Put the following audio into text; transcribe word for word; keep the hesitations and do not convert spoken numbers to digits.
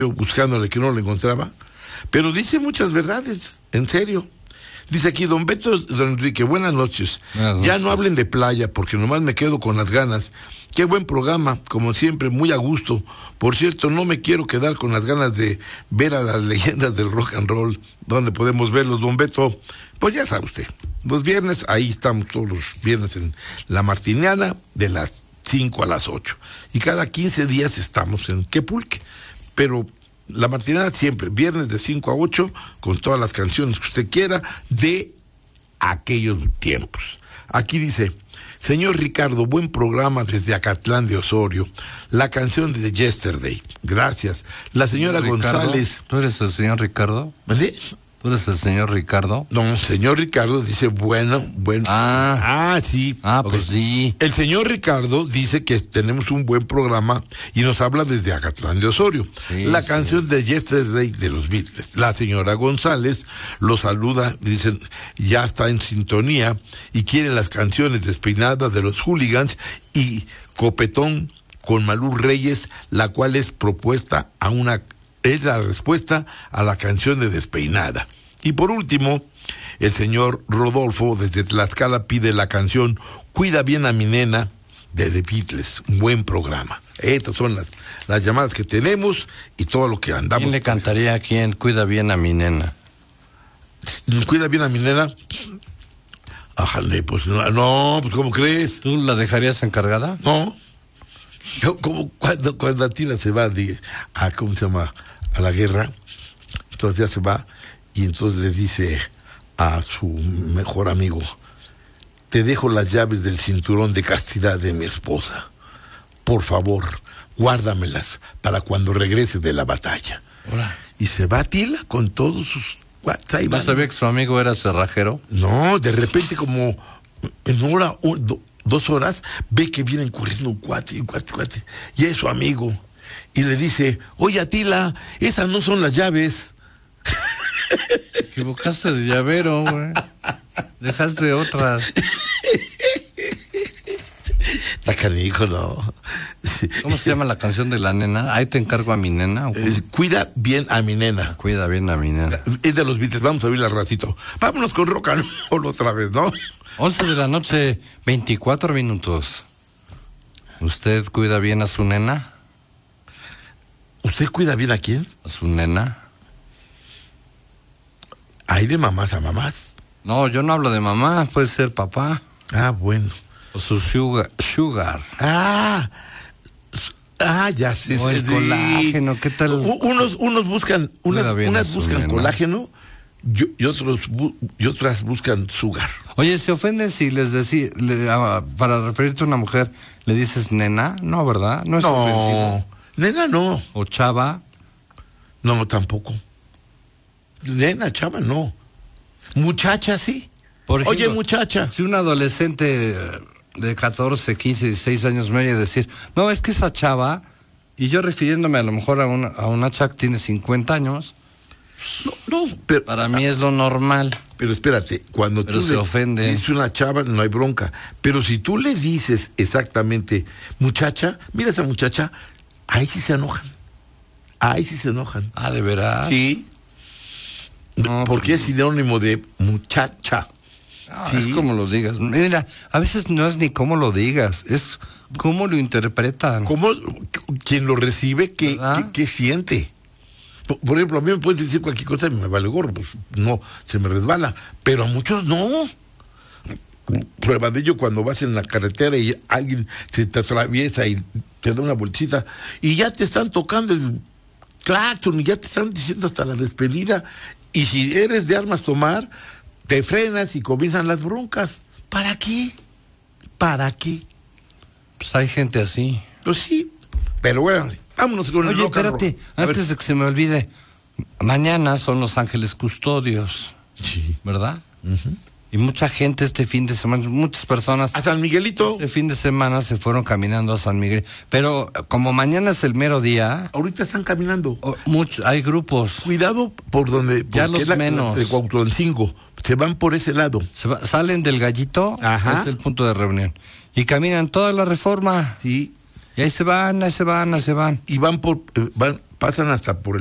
buscándole que no lo encontraba, pero dice muchas verdades, en serio. Dice aquí, don Beto, don Enrique, buenas noches. Buenas noches. Ya no hablen de playa, porque nomás me quedo con las ganas. Qué buen programa, como siempre, muy a gusto. Por cierto, no me quiero quedar con las ganas de ver a las leyendas del rock and roll, donde podemos verlos, don Beto. Pues ya sabe usted, los viernes, ahí estamos todos los viernes en La Martiniana, de las cinco a las ocho. Y cada quince días estamos en Quepulque, pero La Martiniana siempre, viernes de cinco a ocho, con todas las canciones que usted quiera, de aquellos tiempos. Aquí dice, señor Ricardo, buen programa desde Acatlán de Osorio. La canción de Yesterday, gracias. La señora Ricardo, González. ¿Tú eres el señor Ricardo? ¿Sí? ¿Tú eres el señor Ricardo? No, señor Ricardo dice, bueno, bueno. Ah, ah sí. Ah, okay. Pues sí. El señor Ricardo dice que tenemos un buen programa y nos habla desde Acatlán de Osorio. Sí, la sí. canción de Yesterday de los Beatles. La señora González lo saluda, dicen, ya está en sintonía y quiere las canciones Despeinadas de los Hooligans y Copetón con Malú Reyes, la cual es propuesta a una... es la respuesta a la canción de Despeinada. Y por último, el señor Rodolfo desde Tlaxcala pide la canción Cuida bien a mi nena de The Beatles. Un buen programa. Estas son las, las llamadas que tenemos y todo lo que andamos. ¿Quién le cantaría a quién? Cuida bien a mi nena. Cuida bien a mi nena. Ájale, pues no, no, pues ¿cómo crees? ¿Tú la dejarías encargada? No. Yo, como cuando, cuando Atila se va de, a, ¿cómo se llama? A la guerra, entonces ya se va y entonces le dice a su mejor amigo, te dejo las llaves del cinturón de castidad de mi esposa, por favor, guárdamelas para cuando regrese de la batalla. Hola. Y se va Atila con todos sus... ¿No sabía que su amigo era cerrajero? No, de repente como en una hora... Un, do, dos horas, ve que vienen corriendo un cuate, un cuate, un cuate, y es su amigo, y le dice, oye Atila, esas no son las llaves. Te equivocaste de llavero, güey. Dejaste otras. Está canijo, no. ¿Cómo se llama la canción de la nena? Ahí te encargo a mi nena. Es, cuida bien a mi nena. Cuida bien a mi nena. Es de los Beatles, vamos a oírla al ratito. Vámonos con rock and roll otra vez, ¿no? once de la noche, veinticuatro minutos. ¿Usted cuida bien a su nena? ¿Usted cuida bien a quién? ¿A su nena? ¿Hay de mamás a mamás? No, yo no hablo de mamá, puede ser papá. Ah, bueno. O su sugar. sugar. Ah, ah, ya sé. O el sí. colágeno, ¿qué tal? Unos, unos buscan, unas, unas buscan nena. colágeno y, y otros bu, y otras buscan sugar. Oye, ¿se ofenden si les decís, le, uh, para referirte a una mujer, le dices nena? No, ¿verdad? No es no, ofensivo. Nena no. ¿O chava? No, tampoco. Nena, chava, no. Muchacha, sí. Por ejemplo, oye, muchacha. Si un adolescente de catorce, quince, dieciséis años me oye decir, no, es que esa chava, y yo refiriéndome a lo mejor a una, a una chava que tiene cincuenta años, no, no, pero para mí es lo normal. Pero espérate, cuando pero tú se le, ofende. Si es una chava, no hay bronca. Pero si tú le dices exactamente, muchacha, mira esa muchacha, ahí sí se enojan. Ahí sí se enojan. Ah, ¿de veras? Sí. No, porque pues, es sinónimo de muchacha. No, sí. Es como lo digas. Mira, a veces no es ni cómo lo digas, es cómo lo interpretan. ¿Cómo, quien lo recibe, qué, qué, qué siente? Por, por ejemplo, a mí me puedes decir cualquier cosa y me vale gorro, pues no, se me resbala. Pero a muchos no. Prueba de ello cuando vas en la carretera y alguien se te atraviesa y te da una bolsita y ya te están tocando el claxon y ya te están diciendo hasta la despedida. Y si eres de armas tomar, te frenas y comienzan las broncas. ¿Para qué? ¿Para qué? Pues hay gente así. Pues sí, pero bueno, vámonos con el Oye, rock and espérate, roll. antes de que se me olvide, mañana son los Ángeles Custodios, sí. ¿verdad? Uh-huh. Y mucha gente este fin de semana, muchas personas... ¿A San Miguelito? Este fin de semana se fueron caminando a San Miguel. Pero como mañana es el mero día... Ahorita están caminando. Oh, mucho, hay grupos. Cuidado por donde... Ya los la, menos. De Cuauhtloncingo. Se van por ese lado. Se va, salen del Gallito, Ajá. es el punto de reunión. Y caminan toda la Reforma. Sí. Y ahí se van, ahí se van, ahí se van. Y van por... Eh, van pasan hasta por el